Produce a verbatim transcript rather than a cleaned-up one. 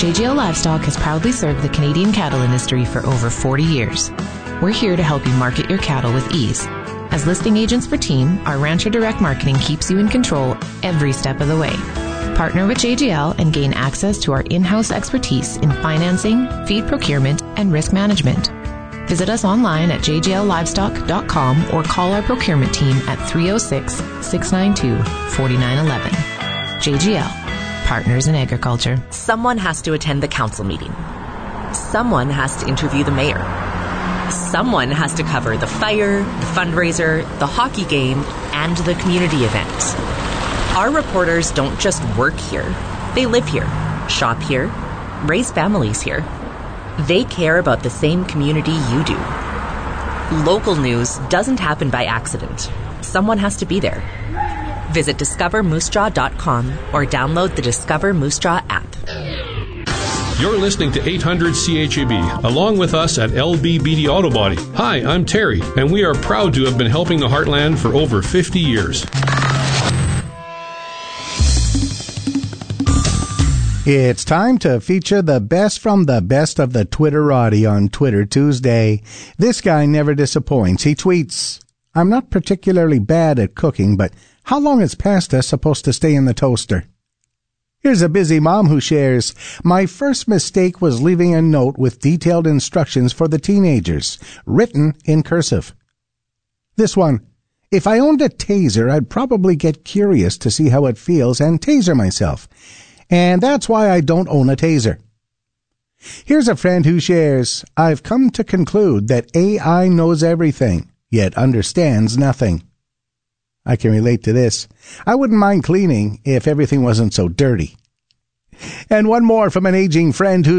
J G L Livestock has proudly served the Canadian cattle industry for over forty years. We're here to help you market your cattle with ease. As listing agents for Team, our Rancher Direct Marketing keeps you in control every step of the way. Partner with J G L and gain access to our in-house expertise in financing, feed procurement, and risk management. Visit us online at j g l livestock dot com or call our procurement team at three oh six, six nine two, four nine one one. J G L, Partners in Agriculture. Someone has to attend the council meeting. Someone has to interview the mayor. Someone has to cover the fire, the fundraiser, the hockey game, and the community event. Our reporters don't just work here. They live here, shop here, raise families here. They care about the same community you do. Local news doesn't happen by accident. Someone has to be there. Visit discover moose jaw dot com or download the Discover Moose Jaw app. You're listening to eight hundred C H A B, along with us at L B Beatty Auto Body. Hi, I'm Terry, and we are proud to have been helping the Heartland for over fifty years. It's time to feature the best from the best of the Twitterati on Twitter Tuesday. This guy never disappoints. He tweets, I'm not particularly bad at cooking, but how long is pasta supposed to stay in the toaster? Here's a busy mom who shares, my first mistake was leaving a note with detailed instructions for the teenagers, written in cursive. This one, if I owned a taser, I'd probably get curious to see how it feels and taser myself. And that's why I don't own a taser. Here's a friend who shares, I've come to conclude that A I knows everything, yet understands nothing. I can relate to this. I wouldn't mind cleaning if everything wasn't so dirty. And one more from an aging friend who